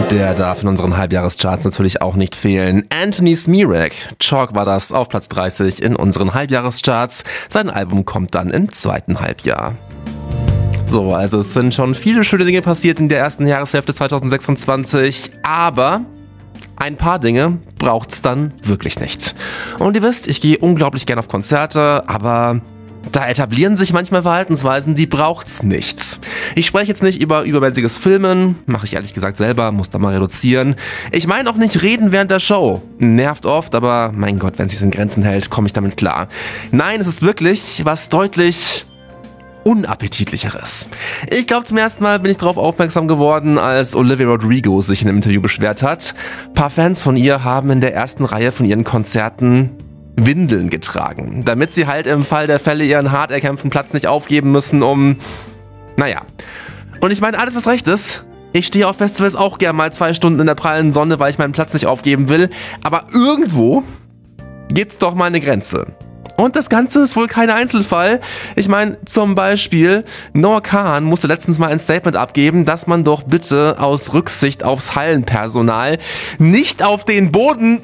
Der darf in unseren Halbjahrescharts natürlich auch nicht fehlen. Anthony Smirak, Chalk war das, auf Platz 30 in unseren Halbjahrescharts. Sein Album kommt dann im zweiten Halbjahr. So, also es sind schon viele schöne Dinge passiert in der ersten Jahreshälfte 2026, aber ein paar Dinge braucht's dann wirklich nicht. Und ihr wisst, ich gehe unglaublich gerne auf Konzerte, aber da etablieren sich manchmal Verhaltensweisen, die braucht's nicht. Ich spreche jetzt nicht über übermäßiges Filmen, mache ich ehrlich gesagt selber, muss da mal reduzieren. Ich meine auch nicht reden während der Show. Nervt oft, aber mein Gott, wenn sich's in Grenzen hält, komme ich damit klar. Nein, es ist wirklich was deutlich Unappetitlicheres. Ich glaube, zum ersten Mal bin ich darauf aufmerksam geworden, als Olivia Rodrigo sich in einem Interview beschwert hat. Ein paar Fans von ihr haben in der ersten Reihe von ihren Konzerten Windeln getragen, damit sie halt im Fall der Fälle ihren hart erkämpften Platz nicht aufgeben müssen, naja. Und ich meine, alles was recht ist. Ich stehe auf Festivals auch gern mal 2 Stunden in der prallen Sonne, weil ich meinen Platz nicht aufgeben will. Aber irgendwo gibt's doch mal eine Grenze. Und das Ganze ist wohl kein Einzelfall. Ich meine, zum Beispiel, Noah Kahan musste letztens mal ein Statement abgeben, dass man doch bitte aus Rücksicht aufs Hallenpersonal nicht auf den Boden...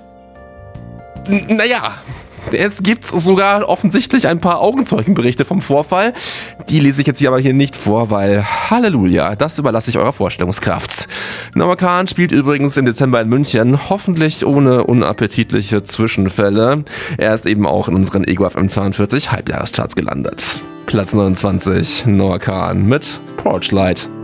Naja, es gibt sogar offensichtlich ein paar Augenzeugenberichte vom Vorfall. Die lese ich jetzt hier aber hier nicht vor, weil Halleluja, das überlasse ich eurer Vorstellungskraft. Noah Kahan spielt übrigens im Dezember in München, hoffentlich ohne unappetitliche Zwischenfälle. Er ist eben auch in unseren Ego FM 42 Halbjahrescharts gelandet. Platz 29, Noah Kahan mit Porchlight.